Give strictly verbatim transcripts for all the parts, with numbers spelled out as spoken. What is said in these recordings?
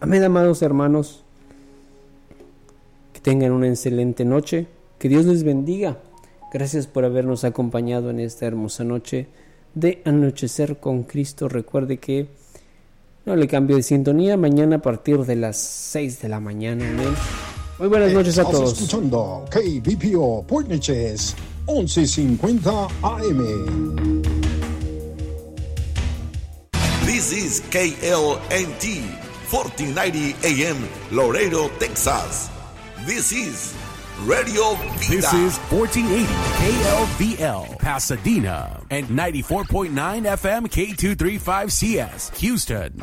Amén, amados hermanos, que tengan una excelente noche, que Dios les bendiga. Gracias por habernos acompañado en esta hermosa noche de Anochecer con Cristo. Recuerde que no le cambie de sintonía mañana a partir de las seis de la mañana. Amén. Muy buenas noches a todos. Estás escuchando K B P O Portneches once cincuenta A M. This is K L N T fourteen ninety A M Laredo, Texas. This is Radio Vida. This is fourteen eighty K L V L Pasadena and ninety-four point nine F M K two thirty-five C S Houston.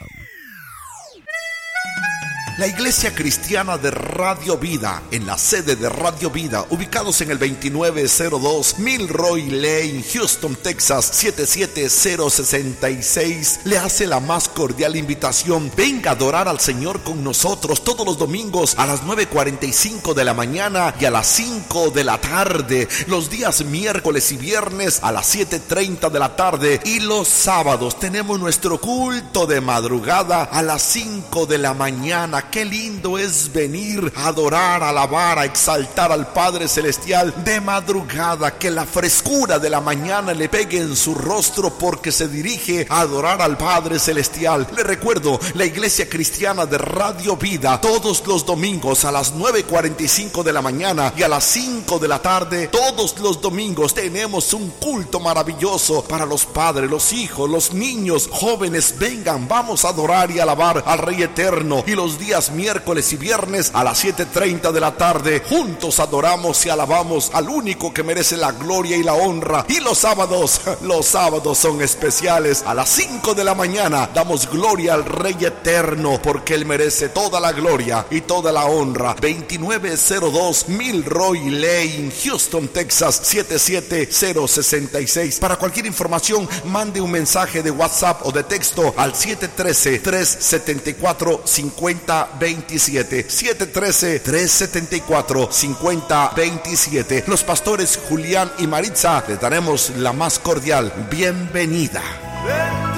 La Iglesia Cristiana de Radio Vida, en la sede de Radio Vida, ubicados en el veintinueve cero dos Milroy Lane, Houston, Texas, siete siete cero seis seis, le hace la más cordial invitación. Venga a adorar al Señor con nosotros todos los domingos a las nueve cuarenta y cinco de la mañana y a las cinco de la tarde, los días miércoles y viernes a las siete treinta de la tarde, y los sábados tenemos nuestro culto de madrugada a las cinco de la mañana. Qué lindo es venir a adorar, a alabar, a exaltar al Padre Celestial de madrugada. Que la frescura de la mañana le pegue en su rostro porque se dirige a adorar al Padre Celestial. Le recuerdo, la Iglesia Cristiana de Radio Vida, todos los domingos a las nueve cuarenta y cinco de la mañana y a las cinco de la tarde, todos los domingos tenemos un culto maravilloso para los padres, los hijos, los niños, jóvenes. Vengan, vamos a adorar y alabar al Rey Eterno. Y los días miércoles y viernes a las siete treinta de la tarde, juntos adoramos y alabamos al único que merece la gloria y la honra. Y los sábados, los sábados son especiales. A las cinco de la mañana damos gloria al Rey Eterno, porque Él merece toda la gloria y toda la honra. veintinueve cero dos Milroy Lane, Houston, Texas, siete siete cero seis seis. Para cualquier información, mande un mensaje de WhatsApp o de texto al siete uno tres, tres siete cuatro, cinco cero dos siete, siete uno tres, tres siete cuatro, cinco cero dos siete. Los pastores Julián y Maritza les daremos la más cordial bienvenida.